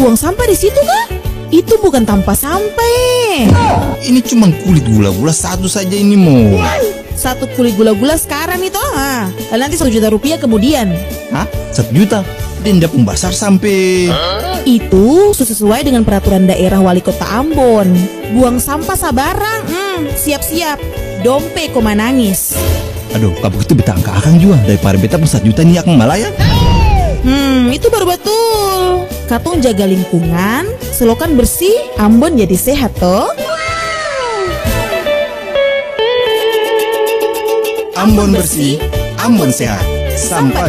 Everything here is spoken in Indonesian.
buang sampah di situ kah? Itu bukan tanpa sampai. Ini cuma kulit gula-gula satu saja ini Mo. Satu kulit gula-gula sekarang itu, dan nanti 1 juta rupiah kemudian. Hah? 1 juta? Denda pembesar sampai. Itu sesuai dengan peraturan daerah wali kota Ambon. Buang sampah sabarang, siap-siap. Dompe koma nangis. Aduh, kalau begitu beta angka akang juga daripada beta pun 1 juta nih akang malaya. Itu baru betul. Katong jaga lingkungan, selokan bersih, Ambon jadi sehat toh. Ambon bersih, Ambon sehat. Sampai